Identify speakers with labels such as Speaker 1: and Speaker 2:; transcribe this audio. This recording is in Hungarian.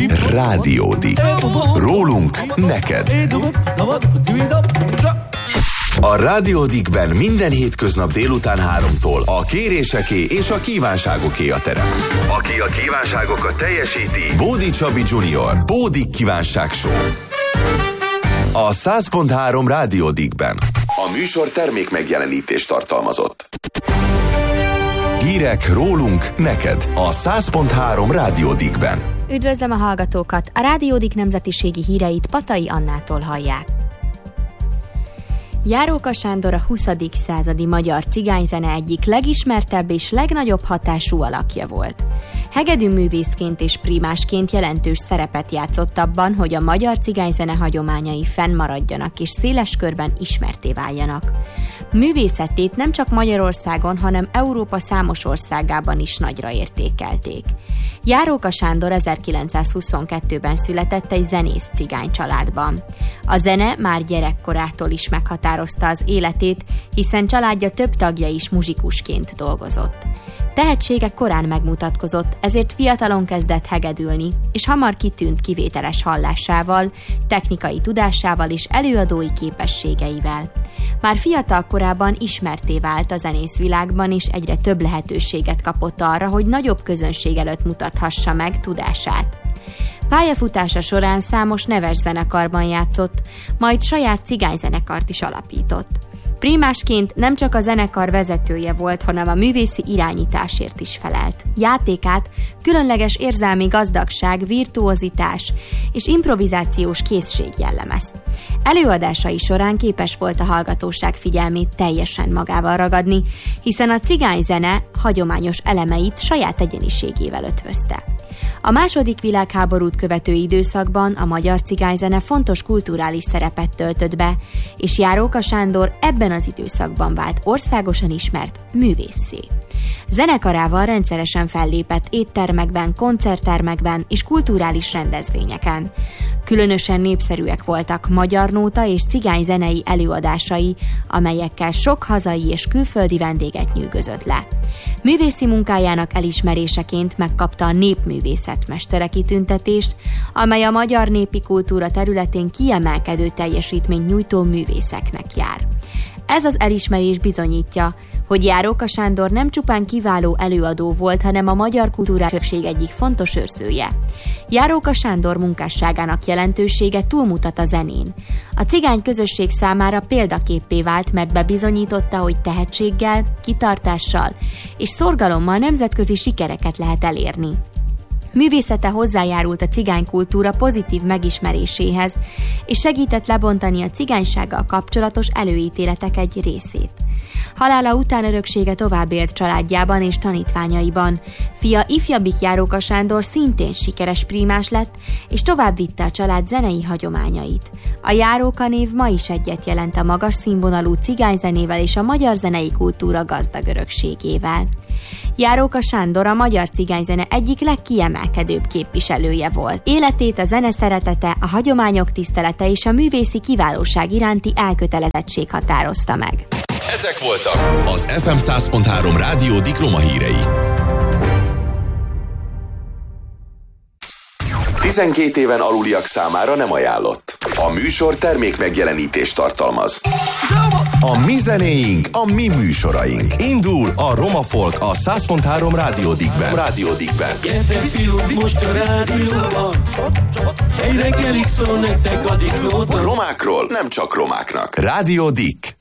Speaker 1: Rádió Dick. Rólunk neked. A Rádió Dickben minden hétköznap délután 3-tól a kéréseké és a kívánságoké a terep. Aki a kívánságokat teljesíti, Bódi Csabi Junior, Bódi Kívánság Show. A 100.3 Rádió Dickben. A műsor termék megjelenítést tartalmazott. Hírek rólunk neked a 100.3 Rádió Dickben.
Speaker 2: Üdvözlöm a hallgatókat! A Rádió Dick nemzetiségi híreit Patai Annától hallják. Járóka Sándor a 20. századi magyar cigányzene egyik legismertebb és legnagyobb hatású alakja volt. Hegedűművészként és prímásként jelentős szerepet játszott abban, hogy a magyar cigányzene hagyományai fennmaradjanak és széles körben ismertté váljanak. Művészetét nem csak Magyarországon, hanem Európa számos országában is nagyra értékelték. Járóka Sándor 1922-ben született egy zenész cigány családban. A zene már gyerekkorától is meghatározta az életét, hiszen családja több tagja is muzsikusként dolgozott. Tehetsége korán megmutatkozott, ezért fiatalon kezdett hegedülni, és hamar kitűnt kivételes hallásával, technikai tudásával és előadói képességeivel. Már fiatal korában ismertté vált a zenészvilágban, és egyre több lehetőséget kapott arra, hogy nagyobb közönség előtt mutathassa meg tudását. Pályafutása során számos neves zenekarban játszott, majd saját cigányzenekart is alapított. Prímásként nem csak a zenekar vezetője volt, hanem a művészi irányításért is felelt. Játékát különleges érzelmi gazdagság, virtuozitás és improvizációs készség jellemez. Előadásai során képes volt a hallgatóság figyelmét teljesen magával ragadni, hiszen a cigányzene hagyományos elemeit saját egyeniségével ötvözte. A második világháborút követő időszakban a magyar cigányzene fontos kulturális szerepet töltött be, és Járóka Sándor ebben az időszakban vált országosan ismert művésszé. Zenekarával rendszeresen fellépett éttermekben, koncerttermekben és kulturális rendezvényeken. Különösen népszerűek voltak magyar nóta és cigányzenei előadásai, amelyekkel sok hazai és külföldi vendéget nyűgözött le. Művészi munkájának elismeréseként megkapta a népművészet mestere kitüntetést, amely a magyar népi kultúra területén kiemelkedő teljesítményt nyújtó művészeknek jár. Ez az elismerés bizonyítja, hogy Járóka Sándor nem csupán kiváló előadó volt, hanem a magyar kultúra többség egyik fontos őrzője. Járóka Sándor munkásságának jelentősége túlmutat a zenén. A cigány közösség számára példaképpé vált, mert bebizonyította, hogy tehetséggel, kitartással és szorgalommal nemzetközi sikereket lehet elérni. Művészete hozzájárult a cigánykultúra pozitív megismeréséhez, és segített lebontani a cigánysággal kapcsolatos előítéletek egy részét. Halála után öröksége tovább élt családjában és tanítványaiban. Fia ifjabbik Járóka Sándor szintén sikeres prímás lett, és tovább vitte a család zenei hagyományait. A Járóka név ma is egyet jelent a magas színvonalú cigányzenével és a magyar zenei kultúra gazdag örökségével. Járóka Sándor a magyar cigányzene egyik legkiemelkedőbb képviselője volt. Életét a zene szeretete, a hagyományok tisztelete és a művészi kiválóság iránti elkötelezettség határozta meg.
Speaker 1: Ezek voltak az FM 100.3 Rádió Dick roma hírei. 12 éven aluliak számára nem ajánlott. A műsor termék megjelenítést tartalmaz. A mi zenéink, a mi műsoraink. Indul a Roma Folk a 100.3 Rádió Dickben.
Speaker 3: Gyertek fiúk, most a rádióban. Egy reggelig szól nektek a Dick Róta.
Speaker 1: Romákról nem csak romáknak. Rádió Dick.